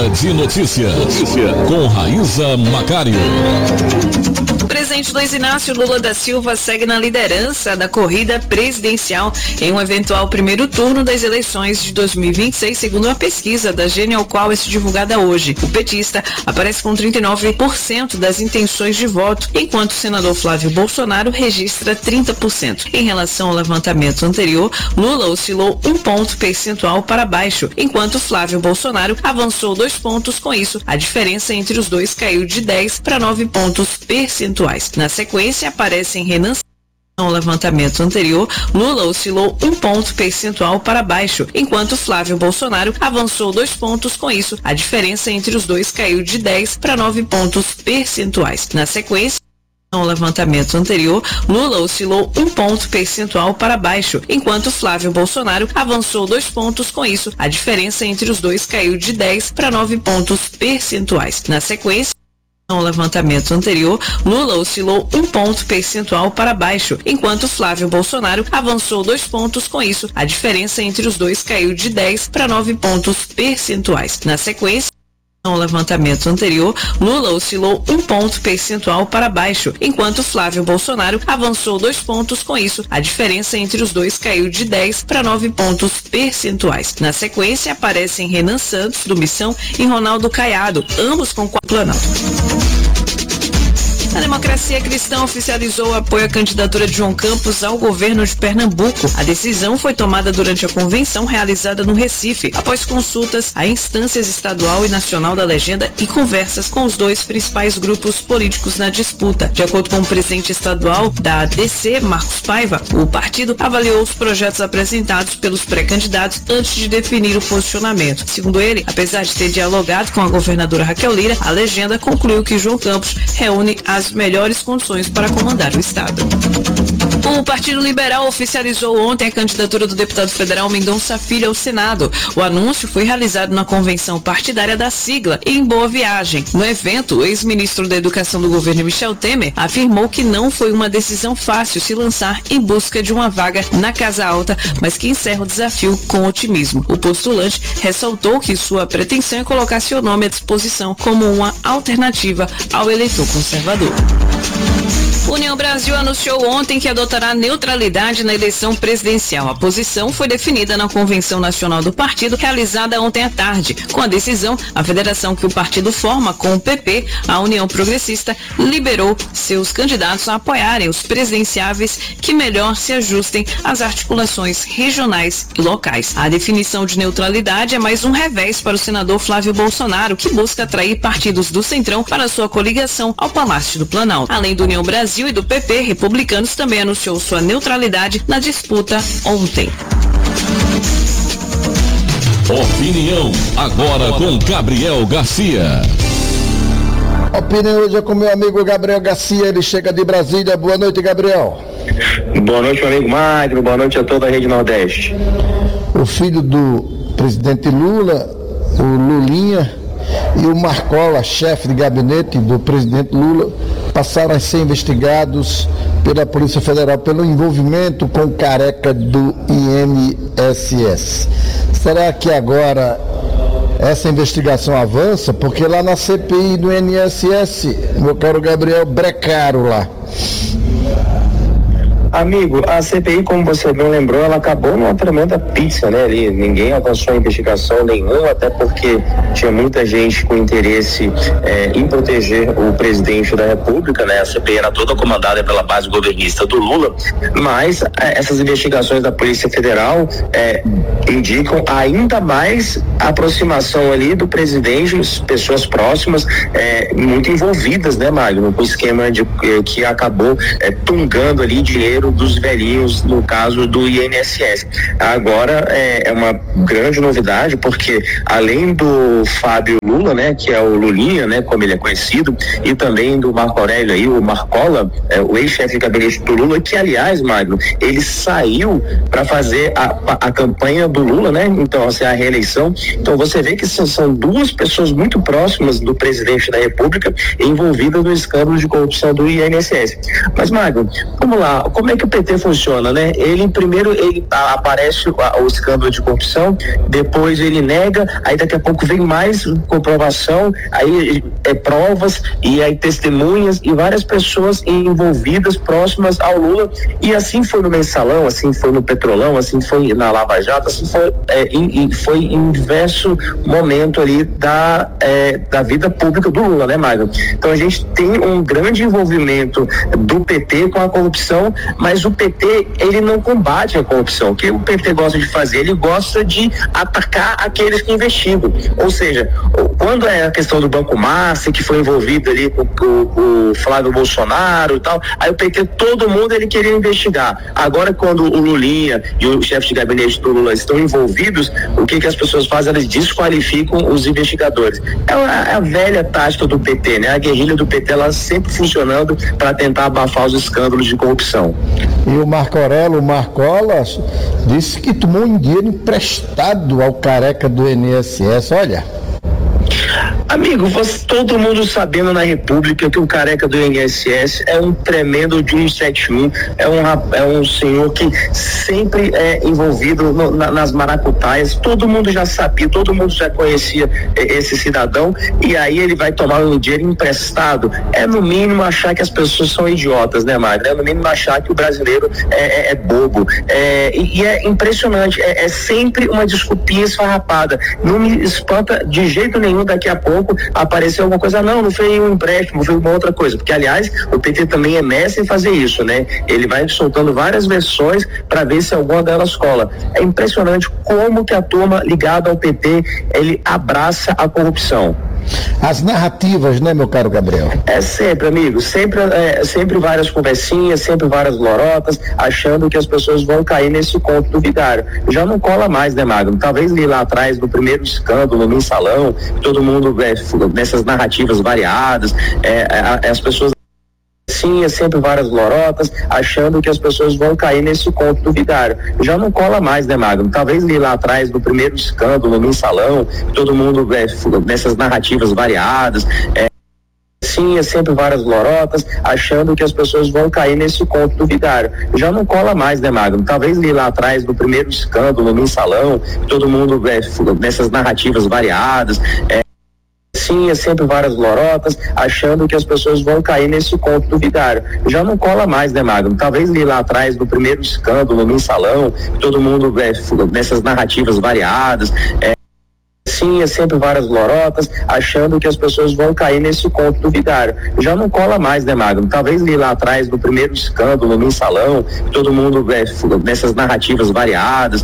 de Notícias, com Raíza Macário. O presidente Luiz Inácio Lula da Silva segue na liderança da corrida presidencial em um eventual primeiro turno das eleições de 2026, segundo uma pesquisa da Genial Quality divulgada hoje. O petista aparece com 39% das intenções de voto, enquanto o senador Flávio Bolsonaro registra 30%. Em relação ao levantamento anterior, Lula oscilou 1 ponto percentual para baixo, enquanto Flávio Bolsonaro avançou 2 pontos. Com isso, a diferença entre os dois caiu de 10 para 9 pontos percentuais. Na sequência, aparecem Renan. No levantamento anterior, Lula oscilou 1 ponto percentual para baixo, enquanto Flávio Bolsonaro avançou 2 pontos. Com isso, a diferença entre os dois caiu de 10 para 9 pontos percentuais. Na sequência, no levantamento anterior, Lula oscilou 1 ponto percentual para baixo, enquanto Flávio Bolsonaro avançou 2 pontos. Com isso, a diferença entre os dois caiu de 10 para 9 pontos percentuais. Na sequência, no levantamento anterior, Lula oscilou 1 ponto percentual para baixo, enquanto Flávio Bolsonaro avançou 2 pontos. Com isso, a diferença entre os dois caiu de 10 para 9 pontos percentuais. Na sequência, no levantamento anterior, Lula oscilou 1 ponto percentual para baixo, enquanto Flávio Bolsonaro avançou 2 pontos. Com isso, a diferença entre os dois caiu de 10 para 9 pontos percentuais. Na sequência, aparecem Renan Santos, do Missão, e Ronaldo Caiado, ambos com 4 Planalto. A Democracia Cristã oficializou o apoio à candidatura de João Campos ao governo de Pernambuco. A decisão foi tomada durante a convenção realizada no Recife, após consultas a instâncias estadual e nacional da legenda e conversas com os dois principais grupos políticos na disputa. De acordo com o presidente estadual da DC, Marcos Paiva, o partido avaliou os projetos apresentados pelos pré-candidatos antes de definir o posicionamento. Segundo ele, apesar de ter dialogado com a governadora Raquel Lira, a legenda concluiu que João Campos reúne as melhores condições para comandar o estado. O Partido Liberal oficializou ontem a candidatura do deputado federal Mendonça Filho ao Senado. O anúncio foi realizado na convenção partidária da sigla em Boa Viagem. No evento, o ex-ministro da Educação do governo Michel Temer afirmou que não foi uma decisão fácil se lançar em busca de uma vaga na Casa Alta, mas que encerra o desafio com otimismo. O postulante ressaltou que sua pretensão é colocar seu nome à disposição como uma alternativa ao eleitor conservador. União Brasil anunciou ontem que adotará neutralidade na eleição presidencial. A posição foi definida na Convenção Nacional do Partido, realizada ontem à tarde. Com a decisão, a federação que o partido forma com o PP, a União Progressista, liberou seus candidatos a apoiarem os presidenciáveis que melhor se ajustem às articulações regionais e locais. A definição de neutralidade é mais um revés para o senador Flávio Bolsonaro, que busca atrair partidos do Centrão para sua coligação ao Palácio do Planalto. Além do União Brasil e do PP, Republicanos também anunciou sua neutralidade na disputa ontem. Opinião, agora com Gabriel Garcia. Opinião hoje é com meu amigo Gabriel Garcia, ele chega de Brasília. Boa noite, Gabriel. Boa noite, meu amigo Magno, boa noite a toda a Rede Nordeste. O filho do presidente Lula, o Lulinha, e o Marcola, chefe de gabinete do presidente Lula, passaram a ser investigados pela Polícia Federal pelo envolvimento com o careca do INSS. Será que agora essa investigação avança? Porque lá na CPI do INSS, meu caro Gabriel, brecaram lá. Amigo, a CPI, como você bem lembrou, ela acabou numa tremenda pizza, né? Ali, ninguém avançou a investigação nenhuma, até porque tinha muita gente com interesse em proteger o presidente da República, né? A CPI era toda comandada pela base governista do Lula, mas essas investigações da Polícia Federal indicam ainda mais a aproximação ali do presidente, pessoas próximas, muito envolvidas, né, Magno, com o esquema que acabou tungando ali dinheiro dos velhinhos, no caso do INSS. Agora é uma grande novidade, porque além do Fábio Lula, né, que é o Lulinha, né, como ele é conhecido, e também do Marco Aurélio aí, o Marcola, o ex-chefe de gabinete do Lula, que aliás, Magno, ele saiu para fazer a campanha do Lula, né, então assim, a reeleição. Então você vê que são duas pessoas muito próximas do presidente da República envolvidas no escândalo de corrupção do INSS. Mas, Magno, vamos lá, como como é que o PT funciona, né? Primeiro aparece o escândalo de corrupção, depois ele nega, aí daqui a pouco vem mais comprovação, aí provas, e aí testemunhas e várias pessoas envolvidas próximas ao Lula, e assim foi no Mensalão, assim foi no Petrolão, assim foi na Lava Jato, assim foi em diverso momento ali da vida pública do Lula, né, Magno? Então a gente tem um grande envolvimento do PT com a corrupção, mas o PT, ele não combate a corrupção. O que o PT gosta de fazer? Ele gosta de atacar aqueles que investigam. Ou seja, quando é a questão do Banco Master, que foi envolvido ali com o Flávio Bolsonaro e tal, aí o PT, todo mundo ele queria investigar. Agora, quando o Lulinha e o chefe de gabinete do Lula estão envolvidos, o que as pessoas fazem? Elas desqualificam os investigadores. É a velha tática do PT, né? A guerrilha do PT, ela sempre funcionando para tentar abafar os escândalos de corrupção. E o Marco Aurélio Marcola disse que tomou um dinheiro emprestado ao careca do INSS, olha. Amigo, todo mundo sabendo na República que o careca do INSS é um tremendo 171, é um senhor que sempre é envolvido nas maracutaias, todo mundo já sabia, todo mundo já conhecia esse cidadão, e aí ele vai tomar um dinheiro emprestado. É no mínimo achar que as pessoas são idiotas, né, Magno? É no mínimo achar que o brasileiro é bobo. E é impressionante, é sempre uma desculpinha esfarrapada. Não me espanta de jeito nenhum daqui a pouco apareceu alguma coisa, não foi um empréstimo, foi uma outra coisa, porque aliás o PT também é mestre em fazer isso, né? Ele vai soltando várias versões para ver se alguma delas cola. É impressionante como que a turma ligada ao PT, ele abraça a corrupção. As narrativas, né, meu caro Gabriel? É sempre, amigo, sempre várias conversinhas, sempre várias lorotas, achando que as pessoas vão cair nesse conto do vigário. Já não cola mais, né, Magno? Talvez ali lá atrás, no primeiro escândalo, no Mensalão, todo mundo nessas narrativas variadas, as pessoas sempre várias lorotas, achando que as pessoas vão cair nesse conto do vigário. Já não cola mais, né, Magno? Talvez ali lá atrás, no primeiro escândalo, no Mensalão, todo mundo nessas narrativas variadas, sempre várias lorotas, achando que as pessoas vão cair nesse conto do vigário. Já não cola mais, né, Magno? Talvez ali lá atrás, no primeiro escândalo, no Mensalão, todo mundo nessas narrativas variadas, sempre várias lorotas, achando que as pessoas vão cair nesse conto do vigário. Já não cola mais, né, Magno? Talvez ali lá atrás, no primeiro escândalo, no Mensalão, todo mundo nessas narrativas variadas, sempre várias lorotas, achando que as pessoas vão cair nesse conto do vigário. Já não cola mais, né, Magno? Talvez ali lá atrás, no primeiro escândalo, no Mensalão, todo mundo nessas narrativas variadas,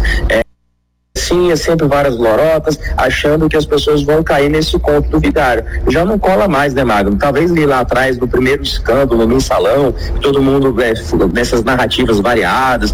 sempre várias lorotas, achando que as pessoas vão cair nesse conto do vigário. Já não cola mais, né, Magno? Talvez ali lá atrás, no primeiro escândalo, no Mensalão, todo mundo nessas narrativas variadas,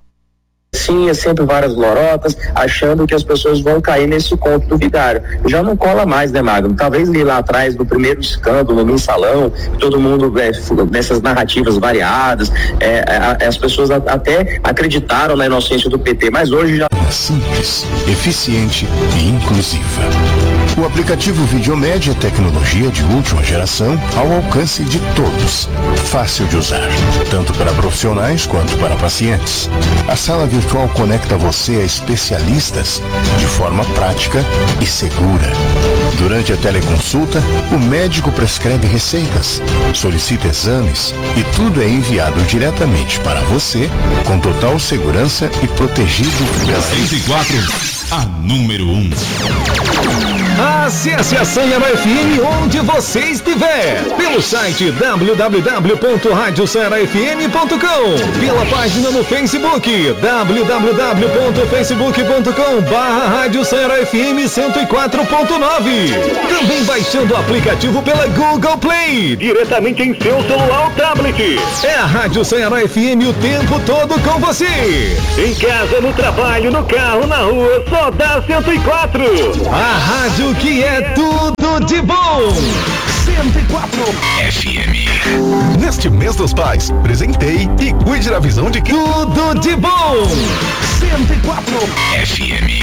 sempre várias lorotas, achando que as pessoas vão cair nesse conto do vigário. Já não cola mais, né, Magno? Talvez ali lá atrás, no primeiro escândalo, no Mensalão, todo mundo nessas narrativas variadas, as pessoas até acreditaram na inocência do PT, mas hoje já... Simples, eficiente e inclusiva. O aplicativo Videomed é tecnologia de última geração ao alcance de todos. Fácil de usar, tanto para profissionais quanto para pacientes. A sala virtual conecta você a especialistas de forma prática e segura. Durante a teleconsulta, o médico prescreve receitas, solicita exames e tudo é enviado diretamente para você com total segurança e protegido. 24, a número 1. Acesse a Sanhara FM onde você estiver. Pelo site www.radiosanharafm.com, pela página no Facebook www.facebook.com/Rádio Sanhara FM 104.9. Também baixando o aplicativo pela Google Play, diretamente em seu celular ou tablet. É a Rádio Sanhara FM o tempo todo com você. Em casa, no trabalho, no carro, na rua, só dá 104. A rádio que é tudo de bom. 104 FM. Neste mês dos pais, presenteie e cuide da visão de quem... Tudo de bom. 104 FM.